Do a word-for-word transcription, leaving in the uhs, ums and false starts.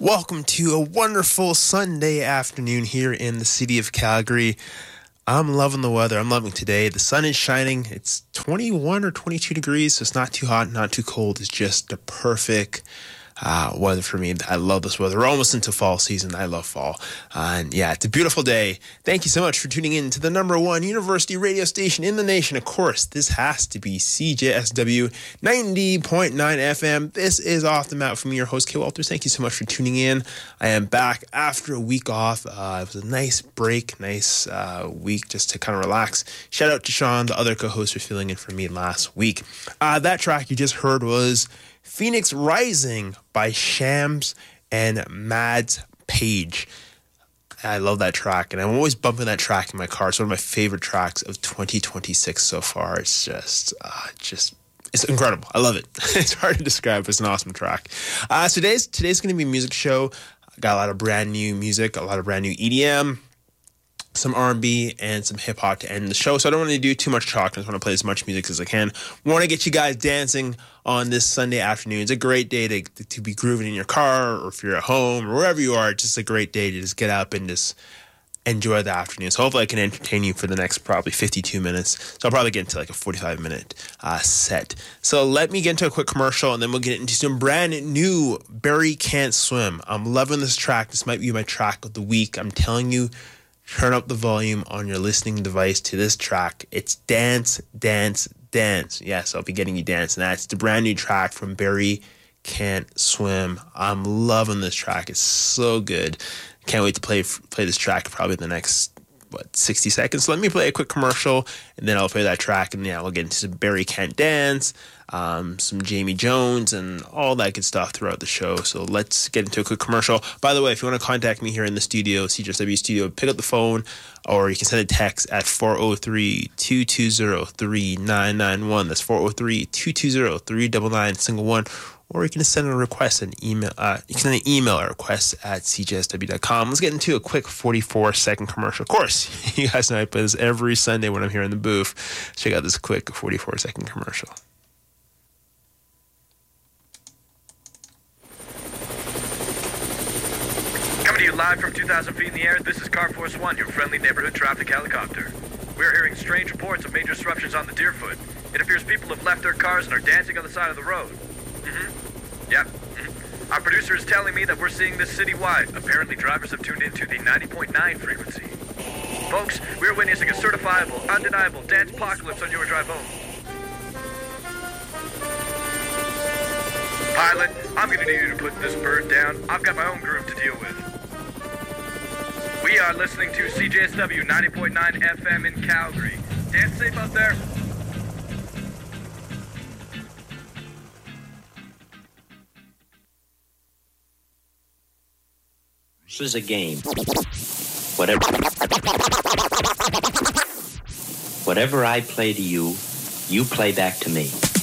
Welcome to a wonderful Sunday afternoon here in the city of Calgary. I'm loving the weather. I'm loving today. The sun is shining. It's twenty-one or twenty-two degrees, so it's not too hot, not too cold. It's just the perfect uh, weather for me. I love this weather. We're almost into fall season. I love fall. Uh, and yeah, it's a beautiful day. Thank you so much for tuning in to the number one university radio station in the nation. Of course, this has to be C J S W ninety point nine F M. This is Off the Map from me, your host, Kay Walters. Thank you so much for tuning in. I am back after a week off. Uh, it was a nice break, nice uh, week just to kind of relax. Shout out to Sean, the other co-host, for filling in for me last week. Uh, that track you just heard was Phoenix Rising by Shams and Mads Page. I love that track, and I'm always bumping that track in my car. It's one of my favorite tracks of twenty twenty-six so far. It's just, uh, just, it's incredible. I love it. It's hard to describe. It's an awesome track. Uh, so today's today's going to be a music show. I got a lot of brand new music, a lot of brand new E D M, some R and B, and some hip hop to end the show. So I don't want to do too much talk. I just want to play as much music as I can. Want to get you guys dancing on this Sunday afternoon. It's a great day to to be grooving in your car, or if you're at home, or wherever you are. It's just a great day to just get up and just enjoy the afternoon. So hopefully I can entertain you for the next probably fifty-two minutes. So I'll probably get into like a forty-five minute uh, set. So let me get into a quick commercial, and then we'll get into some brand new Barry Can't Swim. I'm loving this track. This might be my track of the week. I'm telling you, turn up the volume on your listening device to this track. It's Dance, Dance, Dance. Yes, I'll be getting you dancing. That's the brand new track from Barry Can't Swim. I'm loving this track. It's so good. Can't wait to play play this track probably in the next, what, sixty seconds. So let me play a quick commercial, and then I'll play that track, and yeah, we'll get into some Barry Can't Dance, um, some Jamie Jones, and all that good stuff throughout the show. So let's get into a quick commercial. By the way, if you want to contact me here in the studio, C J S W Studio, pick up the phone, or you can send a text at four oh three, two two zero, three nine nine one. That's four oh three, two two zero, three nine nine, single one. Or you can just send a request, an email. Uh, you can send an email or request at c j s w dot com. Let's get into a quick forty-four second commercial. Of course, you guys know I play this every Sunday when I'm here in the booth. Check out this quick forty-four second commercial. Coming to you live from two thousand feet in the air, this is Car Force One, your friendly neighborhood traffic helicopter. We're hearing strange reports of major disruptions on the Deerfoot. It appears people have left their cars and are dancing on the side of the road. Mm-hmm. Yep. Mm-hmm. Our producer is telling me that we're seeing this citywide. Apparently drivers have tuned into the ninety point nine frequency. Folks, we're witnessing a certifiable, undeniable dance apocalypse on your drive home. Pilot, I'm going to need you to put this bird down. I've got my own groove to deal with. We are listening to C J S W ninety point nine F M in Calgary. Dance safe out there. This is a game. Whatever, whatever I play to you, you play back to me.